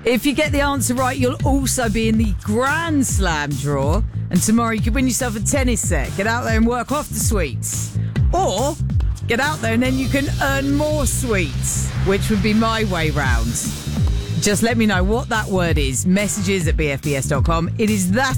If you get the answer right, you'll also be in the Grand Slam draw. And tomorrow you could win yourself a tennis set. Get out there and work off the sweets. Or get out there and then you can earn more sweets, which would be my way round. Just let me know what that word is. Messages at bfbs.com. It is that